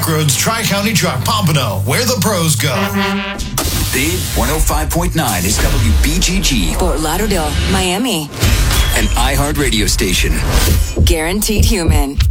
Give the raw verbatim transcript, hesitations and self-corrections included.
Crossroads, Tri-County Truck, Pompano, where the pros go. Big one oh five point nine is W B G G. Fort Lauderdale, Miami. An iHeart radio station. Guaranteed Human.